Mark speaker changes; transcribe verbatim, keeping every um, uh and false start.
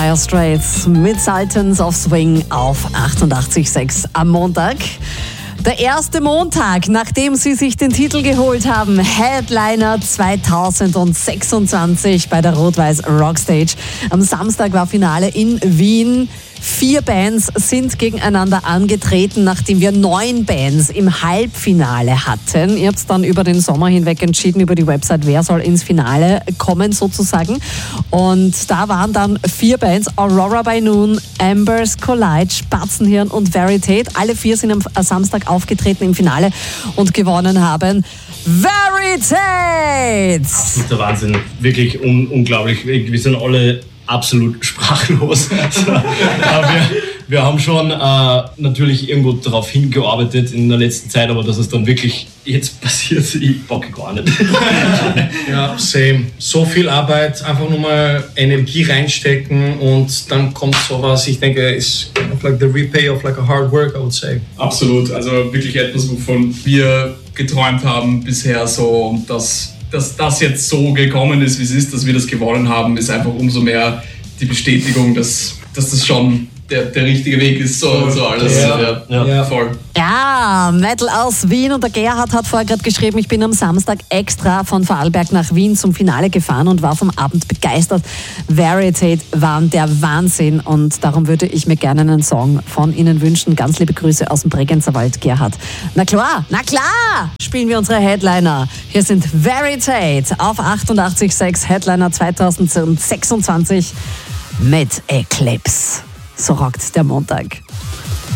Speaker 1: Dire Straits mit Sultans of Swing auf achtundachtzig Komma sechs am Montag. Der erste Montag, nachdem sie sich den Titel geholt haben, Headliner zweitausendsechsundzwanzig bei der Rot-Weiß Rockstage. Am Samstag war Finale in Wien. Vier Bands sind gegeneinander angetreten, nachdem wir neun Bands im Halbfinale hatten. Ihr habt dann über den Sommer hinweg entschieden, über die Website, wer soll ins Finale kommen sozusagen. Und da waren dann vier Bands, Aurora by Noon, Ambers Collide, Spatzenhirn und Veritate. Alle vier sind am Samstag aufgetreten im Finale und gewonnen haben Veritate!
Speaker 2: Absoluter Wahnsinn, wirklich un- unglaublich. Wir sind alle absolut sprachlos. Aber wir, wir haben schon äh, natürlich irgendwo darauf hingearbeitet in der letzten Zeit, aber dass es dann wirklich jetzt passiert, ich bocke gar nicht.
Speaker 3: Ja, same. So viel Arbeit, einfach nur mal Energie reinstecken und dann kommt sowas. Ich denke, ist kind of like the repay of like a hard work, I would say.
Speaker 4: Absolut, also wirklich etwas, wovon wir geträumt haben bisher so, dass dass das jetzt so gekommen ist, wie es ist, dass wir das gewonnen haben, ist einfach umso mehr die Bestätigung, dass, dass das schon der, der richtige Weg ist, so, so alles.
Speaker 3: Ja.
Speaker 4: Ja,
Speaker 3: Ja.
Speaker 4: ja, voll.
Speaker 1: Ja, Metal aus Wien und der Gerhard hat vorher gerade geschrieben, ich bin am Samstag extra von Vorarlberg nach Wien zum Finale gefahren und war vom Abend begeistert. Veritate waren der Wahnsinn und darum würde ich mir gerne einen Song von Ihnen wünschen. Ganz liebe Grüße aus dem Bregenzerwald, Gerhard. Na klar, na klar, spielen wir unsere Headliner. Hier sind Veritate auf achtundachtzig Komma sechs, Headliner zweitausendsechsundzwanzig mit Eclipse. So rockt der Montag.